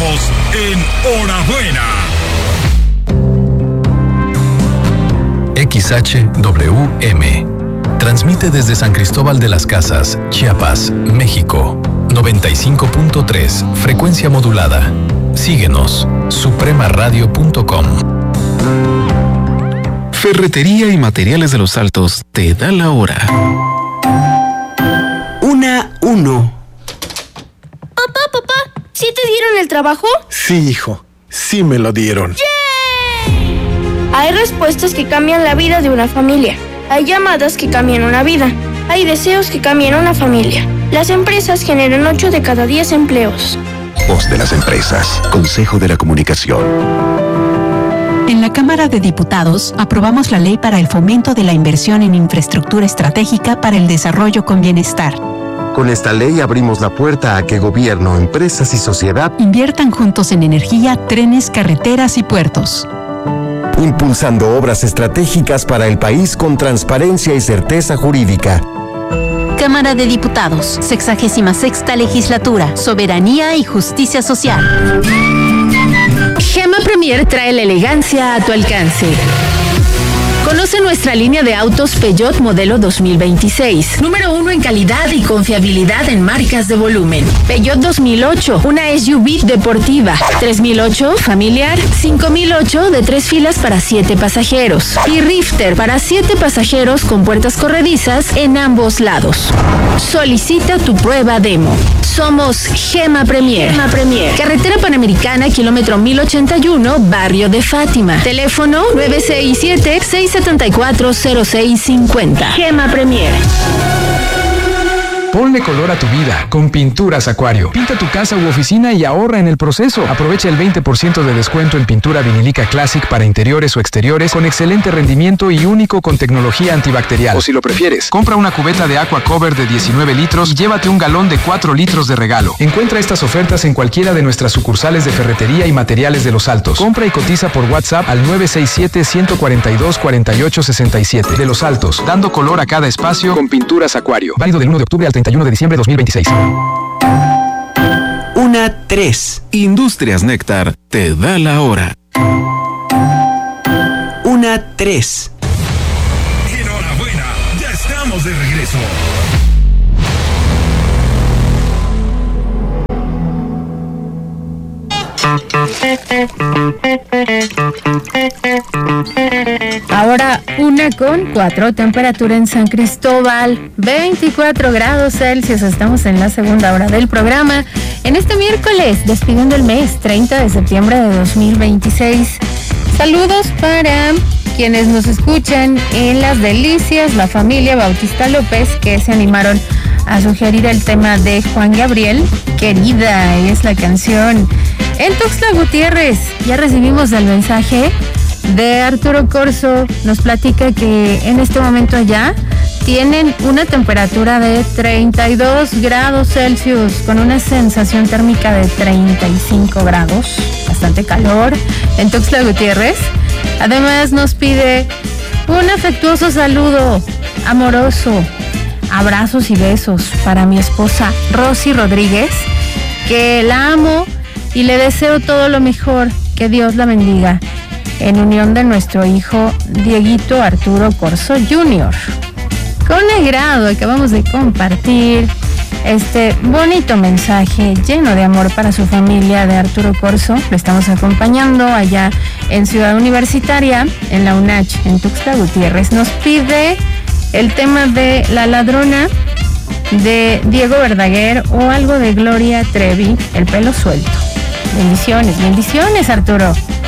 estamos en Hora Buena. XHWM transmite desde San Cristóbal de las Casas, Chiapas, México. 95.3, frecuencia modulada. Síguenos, supremaradio.com. Ferretería y Materiales de los Altos te da la hora. 1:01. Papá, ¿sí te dieron el trabajo? Sí, hijo, sí me lo dieron. ¡Yay! Hay respuestas que cambian la vida de una familia. Hay llamadas que cambian una vida. Hay deseos que cambian una familia. Las empresas generan 8 de cada 10 empleos. Voz de las empresas. Consejo de la Comunicación. En la Cámara de Diputados aprobamos la ley para el fomento de la inversión en infraestructura estratégica para el desarrollo con bienestar. Con esta ley abrimos la puerta a que gobierno, empresas y sociedad inviertan juntos en energía, trenes, carreteras y puertos. Impulsando obras estratégicas para el país con transparencia y certeza jurídica. Cámara de Diputados, 66ª Legislatura, Soberanía y Justicia Social. Gema Premier trae la elegancia a tu alcance. Conoce nuestra línea de autos Peugeot modelo 2026. Número 1 en calidad y confiabilidad en marcas de volumen. Peugeot 2008, una SUV deportiva. 3008, familiar. 5008, de 3 filas para 7 pasajeros. Y Rifter, para 7 pasajeros con puertas corredizas en ambos lados. Solicita tu prueba demo. Somos Gema Premier. Gema Premier. Carretera Panamericana, kilómetro 1081, Barrio de Fátima. Teléfono 967-674-0650. Gema Premier. Ponle color a tu vida con Pinturas Acuario. Pinta tu casa u oficina y ahorra en el proceso. Aprovecha el 20% de descuento en pintura vinílica Classic para interiores o exteriores con excelente rendimiento y único con tecnología antibacterial. O si lo prefieres, compra una cubeta de Aqua Cover de 19 litros y llévate un galón de 4 litros de regalo. Encuentra estas ofertas en cualquiera de nuestras sucursales de Ferretería y Materiales de los Altos. Compra y cotiza por WhatsApp al 967-142-4867. De los Altos, dando color a cada espacio con Pinturas Acuario. Válido del 1 de octubre al 31 de diciembre de 2026. 1:03. Industrias Néctar te da la hora. 1:03. Enhorabuena, ya estamos de regreso. Ahora 1:04, temperatura en San Cristóbal, 24 grados Celsius. Estamos en la segunda hora del programa. En este miércoles, despidiendo el mes, 30 de septiembre de 2026. Saludos para quienes nos escuchan en Las Delicias, la familia Bautista López, que se animaron a sugerir el tema de Juan Gabriel. Querida es la canción. En Tuxtla Gutiérrez ya recibimos el mensaje de Arturo Corso. Nos platica que en este momento allá tienen una temperatura de 32 grados Celsius con una sensación térmica de 35 grados. Bastante calor en Tuxtla Gutiérrez. Además nos pide un afectuoso saludo amoroso, abrazos y besos para mi esposa Rosy Rodríguez, que la amo y le deseo todo lo mejor. Que Dios la bendiga. En unión de nuestro hijo Dieguito Arturo Corso Jr. Con agrado acabamos de compartir este bonito mensaje lleno de amor para su familia de Arturo Corso. Lo estamos acompañando allá en Ciudad Universitaria, en la UNACH, en Tuxtla Gutiérrez. Nos pide el tema de La Ladrona de Diego Verdaguer o algo de Gloria Trevi, El pelo suelto. Bendiciones, bendiciones, Arturo.